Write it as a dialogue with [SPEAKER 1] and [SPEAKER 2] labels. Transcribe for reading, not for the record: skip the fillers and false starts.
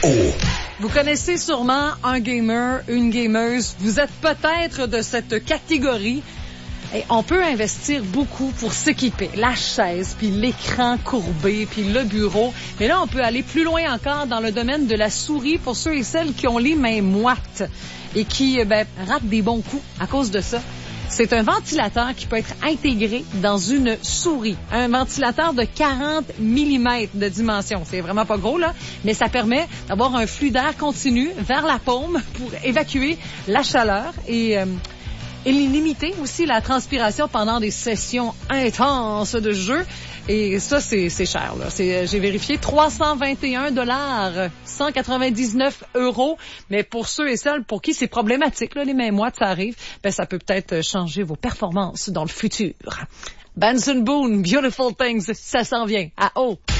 [SPEAKER 1] Vous connaissez sûrement un gamer, une gameuse. Vous êtes peut-être de cette catégorie. Et on peut investir beaucoup pour s'équiper. La chaise, puis l'écran courbé, puis le bureau. Mais là, on peut aller plus loin encore dans le domaine de la souris pour ceux et celles qui ont les mains moites et qui ratent des bons coups à cause de ça. C'est un ventilateur qui peut être intégré dans une souris. Un ventilateur de 40 mm de dimension. C'est vraiment pas gros, là, mais ça permet d'avoir un flux d'air continu vers la paume pour évacuer la chaleur et limiter aussi la transpiration pendant des sessions intenses de jeu. Et ça, c'est cher, là. J'ai vérifié, $321, 199 €. Mais pour ceux et celles pour qui c'est problématique, là, les mains moites, ça arrive, ça peut peut-être changer vos performances dans le futur. Benson Boone, Beautiful Things, ça s'en vient. À haut.